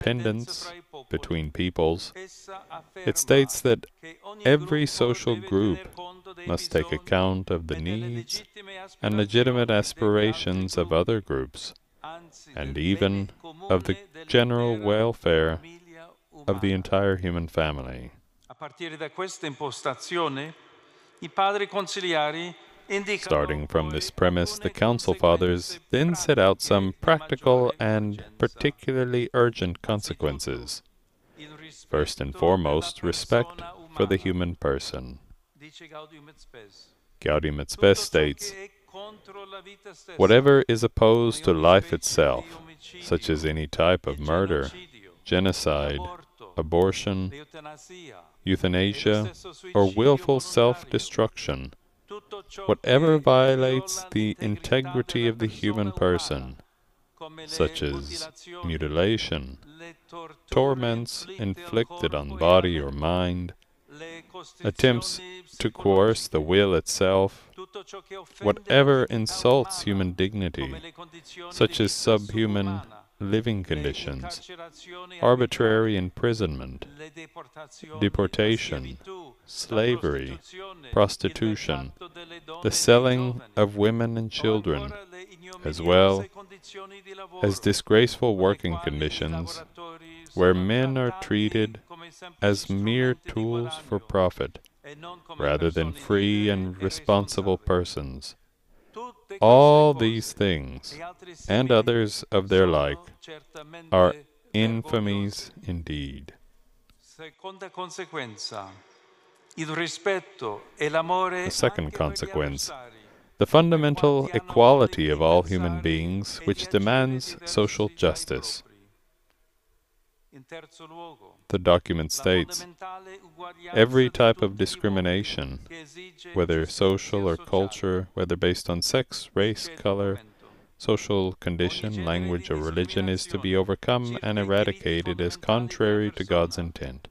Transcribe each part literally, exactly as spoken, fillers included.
interdependence between peoples, it states that every social group must take account of the needs and legitimate aspirations of other groups, and even of the general welfare of the entire human family. Starting from this premise, the Council Fathers then set out some practical and particularly urgent consequences. First and foremost, respect for the human person. Gaudium et Spes states, whatever is opposed to life itself, such as any type of murder, genocide, abortion, euthanasia, or willful self-destruction, whatever violates the integrity of the human person, such as mutilation, torments inflicted on body or mind, attempts to coerce the will itself, whatever insults human dignity, such as subhuman living conditions, arbitrary imprisonment, deportation, slavery, prostitution, the selling of women and children, as well as disgraceful working conditions where men are treated as mere tools for profit, rather than free and responsible persons. All these things, and others of their like, are infamies indeed. The second consequence, the fundamental equality of all human beings, which demands social justice. The document states, every type of discrimination, whether social or culture, whether based on sex, race, color, social condition, language, or religion, is to be overcome and eradicated as contrary to God's intent.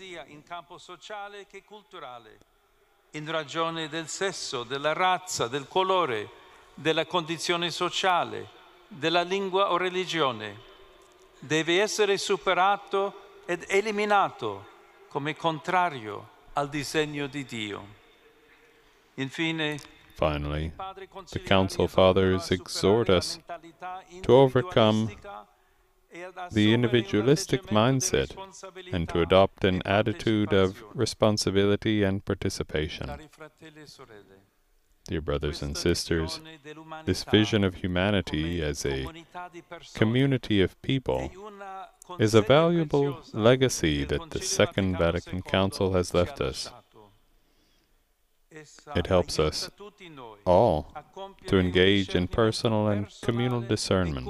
In ragione del sesso, della razza, del colore, della condizione sociale, della lingua o religione, deve essere superato ed eliminato come contrario al disegno di Dio. Infine, finally, the Council Fathers exhort us to overcome the individualistic mindset and to adopt an attitude of responsibility and participation. Dear brothers and sisters, this vision of humanity as a community of people is a valuable legacy that the Second Vatican Council has left us. It helps us all to engage in personal and communal discernment,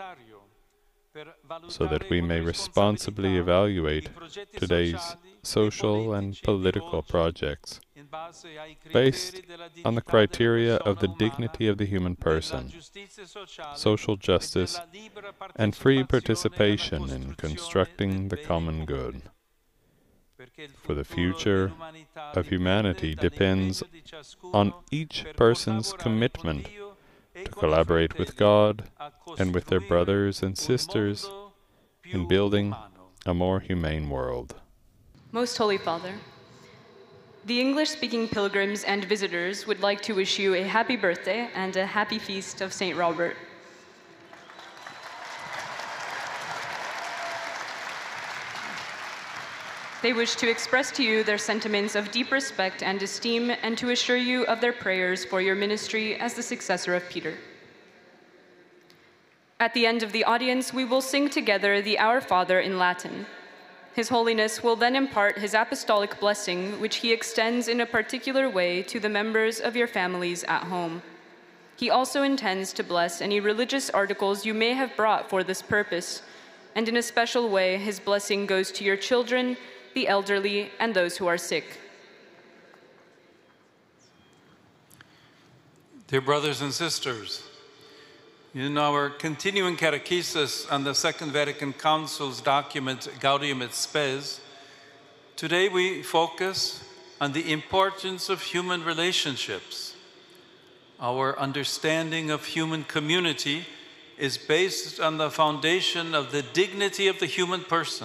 so that we may responsibly evaluate today's social and political projects based on the criteria of the dignity of the human person, social justice, and free participation in constructing the common good. For the future of humanity depends on each person's commitment to collaborate with God and with their brothers and sisters in building a more humane world. Most Holy Father, the English-speaking pilgrims and visitors would like to wish you a happy birthday and a happy feast of Saint Robert. They wish to express to you their sentiments of deep respect and esteem, and to assure you of their prayers for your ministry as the successor of Peter. At the end of the audience, we will sing together the Our Father in Latin. His Holiness will then impart his apostolic blessing, which he extends in a particular way to the members of your families at home. He also intends to bless any religious articles you may have brought for this purpose, and in a special way, his blessing goes to your children, the elderly, and those who are sick. Dear brothers and sisters, in our continuing catechesis on the Second Vatican Council's document Gaudium et Spes, today we focus on the importance of human relationships, our understanding of human community is based on the foundation of the dignity of the human person.